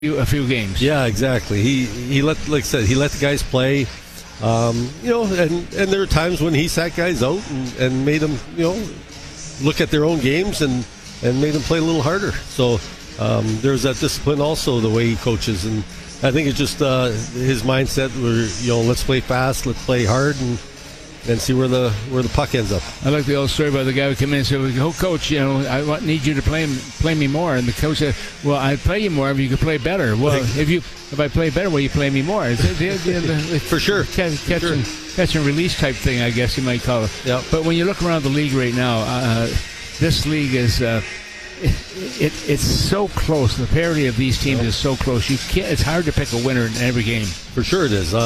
a few games. Yeah, exactly. He let, like I said, he let the guys play. And there were times when he sat guys out and made them, look at their own games and made them play a little harder. So there's that discipline also, the way he coaches. And I think it's just his mindset where, let's play fast, let's play hard, and see where the puck ends up. I like the old story about the guy who came in and said, "Oh, coach, I need you to play me more." And the coach said, "Well, I'd play you more if you could play better." Well, if I play better, will you play me more? For sure. Catch and release type thing, I guess you might call it. Yeah. But when you look around the league right now, this league is it's so close. The parity of these teams is so close. It's hard to pick a winner in every game. For sure it is.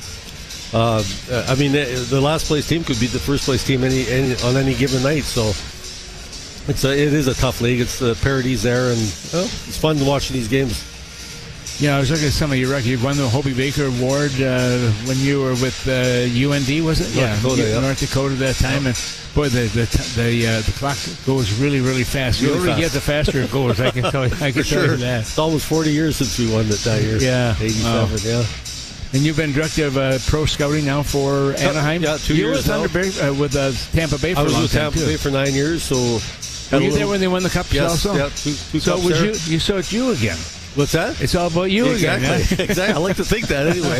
The last place team could be the first place team on any given night. So it is a tough league. It's the parity's there, and it's fun watching these games. Yeah, I was looking at some of your records. You won the Hobie Baker Award when you were with UND, was it? North Dakota at that time. And boy, the clock goes really, really fast. The older you get, the faster it goes. I can tell you that. It's almost 40 years since we won it that year. Yeah, 87. Yeah. And you've been director of pro scouting now for Anaheim. Yeah, 2 years now. With Tampa Bay for a long time. I was with Tampa Bay for 9 years. So were you there when they won the cup? Yes, also? Yeah, two so cups there. So it's you again. What's that? It's all about you again. Exactly. I like to think that anyway.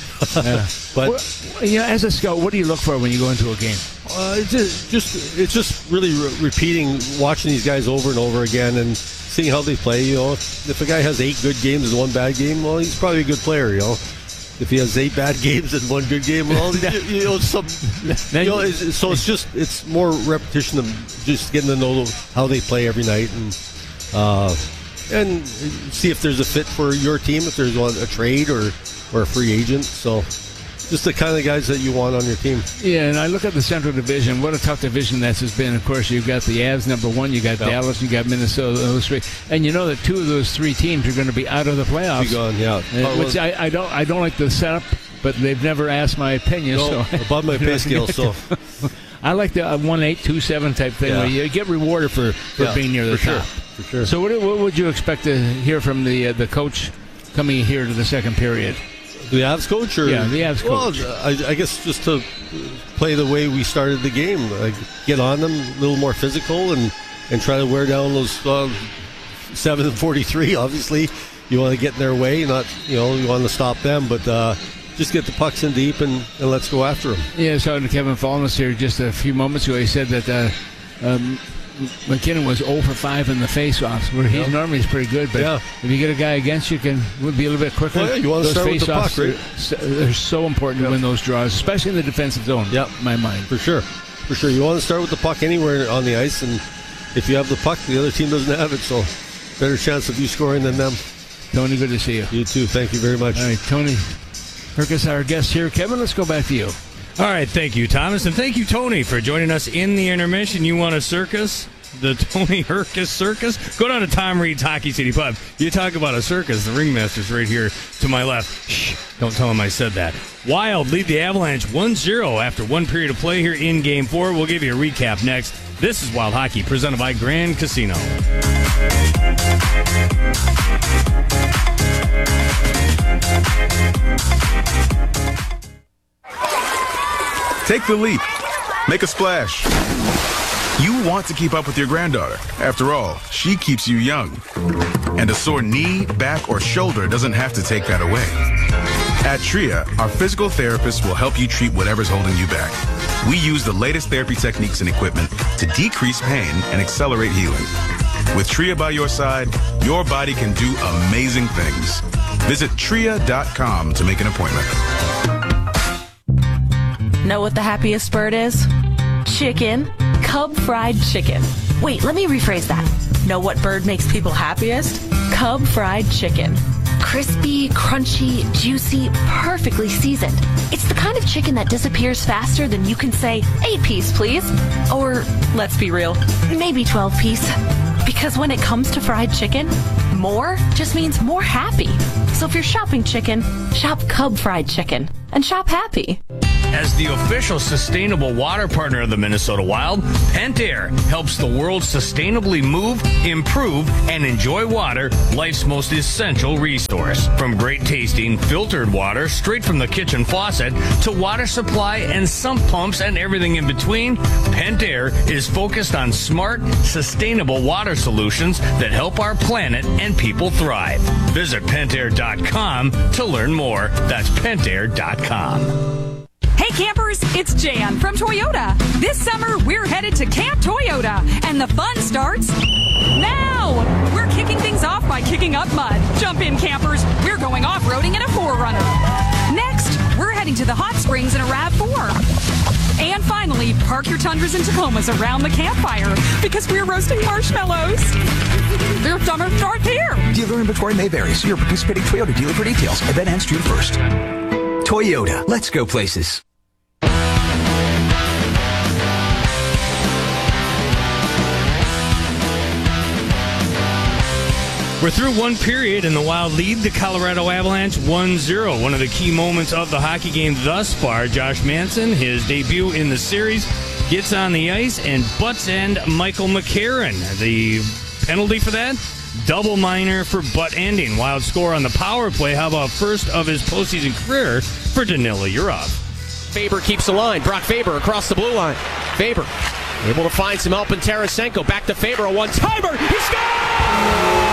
But as a scout, what do you look for when you go into a game? It's just really repeating, watching these guys over and over again, and seeing how they play. If a guy has 8 good games and 1 bad game, well, he's probably a good player. If he has 8 bad games and 1 good game, well, so it's more repetition of just getting to know how they play every night, and see if there's a fit for your team, if there's a trade or a free agent. So just the kind of guys that you want on your team. Yeah, and I look at the Central Division. What a tough division that has been. Of course, you've got the Avs, number 1. You got Dallas. You got Minnesota. Those 3, and you know that 2 of those 3 teams are going to be out of the playoffs. Be gone, yeah. Which I don't like the setup, but they've never asked my opinion. No, so above my pay scale. So I like the 1-8, 2-7 type thing. Yeah. Where you get rewarded for being near the top. For sure. So what would you expect to hear from the coach coming here to the second period? The Avs coach? Yeah, the Avs coach. Well, I guess just to play the way we started the game. Get on them, a little more physical, and try to wear down those 7 and 43. Obviously, you want to get in their way, not, you want to stop them, but just get the pucks in deep and let's go after them. Yeah, I was talking to Kevin Fallness here just a few moments ago. He said that McKinnon was 0 for 5 in the face-offs, where he's normally pretty good, but if you get a guy against you, can be a little bit quicker. Well, you want to start with the puck, right? They're so important to win those draws, especially in the defensive zone. Yep, in my mind. For sure. You want to start with the puck anywhere on the ice, and if you have the puck, the other team doesn't have it, so better chance of you scoring than them. Tony, good to see you. You too. Thank you very much. All right, Tony Herkus, our guest here. Kevin, let's go back to you. All right, thank you, Thomas, and thank you, Tony, for joining us in the intermission. You want a circus? The Tony Herkus Circus? Go down to Tom Reed's Hockey City Pub. You talk about a circus, the ringmaster's right here to my left. Shh, don't tell him I said that. Wild lead the Avalanche 1-0 after 1 period of play here in Game 4. We'll give you a recap next. This is Wild Hockey, presented by Grand Casino. Take the leap. Make a splash. You want to keep up with your granddaughter. After all, she keeps you young. And a sore knee, back, or shoulder doesn't have to take that away. At TRIA, our physical therapists will help you treat whatever's holding you back. We use the latest therapy techniques and equipment to decrease pain and accelerate healing. With TRIA by your side, your body can do amazing things. Visit TRIA.com to make an appointment. Know what the happiest bird is? Chicken. Cub fried chicken. Wait, let me rephrase that. Know what bird makes people happiest? Cub fried chicken. Crispy, crunchy, juicy, perfectly seasoned. It's the kind of chicken that disappears faster than you can say, 8-piece, please. Or, let's be real, maybe 12-piece. Because when it comes to fried chicken, more just means more happy. So if you're shopping chicken, shop Cub fried chicken and shop happy. As the official sustainable water partner of the Minnesota Wild, Pentair helps the world sustainably move, improve, and enjoy water, life's most essential resource. From great tasting filtered water straight from the kitchen faucet to water supply and sump pumps and everything in between, Pentair is focused on smart, sustainable water solutions that help our planet and people thrive. Visit Pentair.com to learn more. That's Pentair.com. Hey campers, it's Jan from Toyota. This summer, we're headed to Camp Toyota, and the fun starts now. We're kicking things off by kicking up mud. Jump in, campers. We're going off-roading in a 4Runner. Next, we're heading to the hot springs in a RAV4. And finally, park your Tundras and Tacomas around the campfire because we're roasting marshmallows. Their summer starts here. Dealer inventory may vary. See your participating Toyota dealer for details. Event ends June 1st. Toyota. Let's go places. We're through one period, and the Wild lead the Colorado Avalanche 1-0. One of the key moments of the hockey game thus far, Josh Manson, his debut in the series, gets on the ice and butts end Michael McCarron. The penalty for that? Double minor for butt ending. Wild score on the power play. How about first of his postseason career for Danila Yurov? Faber keeps the line. Brock Faber across the blue line. Faber able to find some help in Tarasenko. Back to Faber, a one-timer. He scores!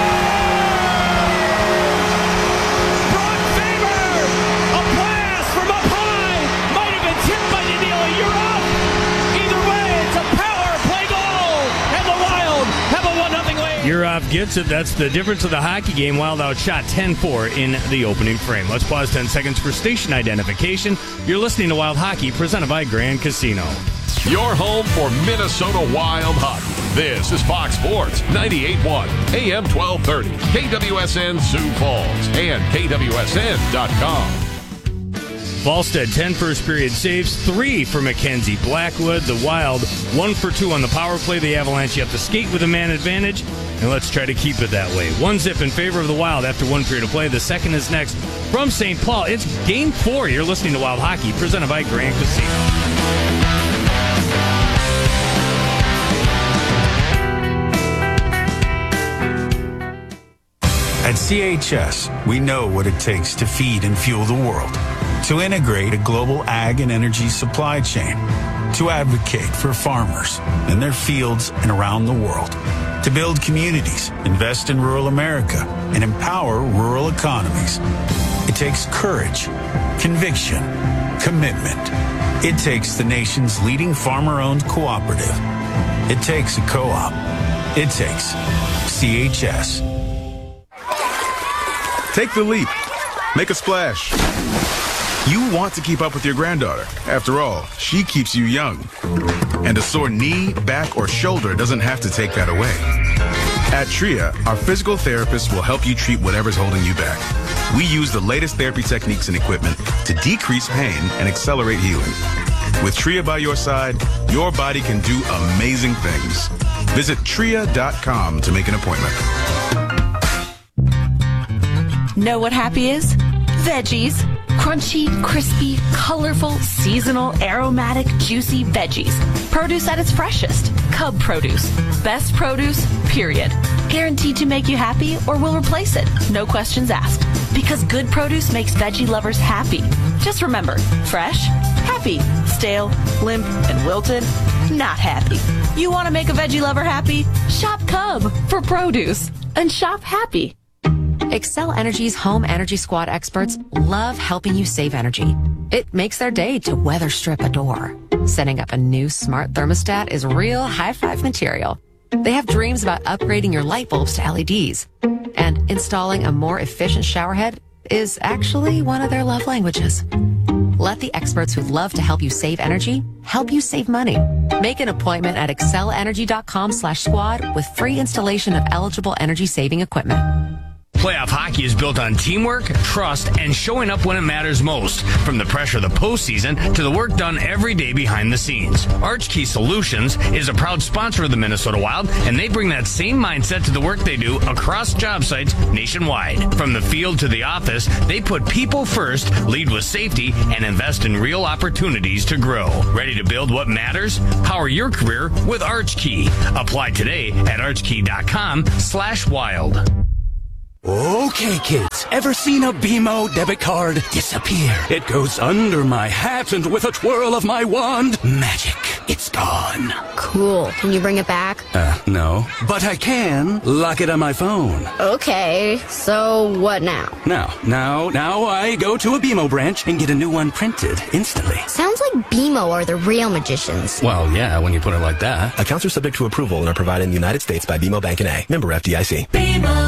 Brock Faber! A blast from up high! Might have been tipped by Danila Yurov. Either way, it's a power play goal! And the Wild have a 1-0 lead. Yurov gets it. That's the difference of the hockey game. Wild outshot 10-4 in the opening frame. Let's pause 10 seconds for station identification. You're listening to Wild Hockey, presented by Grand Casino. Your home for Minnesota Wild hockey. This is Fox Sports 98.1 AM 1230 KWSN Sioux Falls and KWSN.com. Volstead, 10 first period saves, 3 for Mackenzie Blackwood. The Wild, 1 for 2 on the power play. The Avalanche have to skate with a man advantage, and let's try to keep it that way. 1-0 in favor of the Wild after 1 period of play. The second is next from St. Paul. It's Game 4. You're listening to Wild Hockey, presented by Grand Casino. At CHS, we know what it takes to feed and fuel the world, to integrate a global ag and energy supply chain, to advocate for farmers in their fields and around the world, to build communities, invest in rural America, and empower rural economies. It takes courage, conviction, commitment. It takes the nation's leading farmer-owned cooperative. It takes a co-op. It takes CHS. Take the leap. Make a splash. You want to keep up with your granddaughter. After all, she keeps you young. And a sore knee, back, or shoulder doesn't have to take that away. At TRIA, our physical therapists will help you treat whatever's holding you back. We use the latest therapy techniques and equipment to decrease pain and accelerate healing. With TRIA by your side, your body can do amazing things. Visit TRIA.com to make an appointment. Know what happy is? Veggies. Crunchy, crispy, colorful, seasonal, aromatic, juicy veggies. Produce at its freshest. Cub produce. Best produce, period. Guaranteed to make you happy or will replace it. No questions asked. Because good produce makes veggie lovers happy. Just remember, fresh, happy. Stale, limp, and wilted, not happy. You want to make a veggie lover happy? Shop Cub for produce and shop happy. Xcel Energy's Home Energy Squad experts love helping you save energy. It makes their day to weather strip a door. Setting up a new smart thermostat is real high-five material. They have dreams about upgrading your light bulbs to LEDs. And installing a more efficient showerhead is actually one of their love languages. Let the experts who love to help you save energy help you save money. Make an appointment at XcelEnergy.com/squad with free installation of eligible energy-saving equipment. Playoff hockey is built on teamwork, trust, and showing up when it matters most. From the pressure of the postseason to the work done every day behind the scenes. Archkey Solutions is a proud sponsor of the Minnesota Wild, and they bring that same mindset to the work they do across job sites nationwide. From the field to the office, they put people first, lead with safety, and invest in real opportunities to grow. Ready to build what matters? Power your career with Archkey. Apply today at archkey.com/wild. Okay, kids, ever seen a BMO debit card disappear? It goes under my hat, and with a twirl of my wand, magic, it's gone. Cool. Can you bring it back? No. But I can lock it on my phone. Okay, so what now? Now I go to a BMO branch and get a new one printed instantly. Sounds like BMO are the real magicians. Well, yeah, when you put it like that. Accounts are subject to approval and are provided in the United States by BMO Bank N.A. Member FDIC. BMO.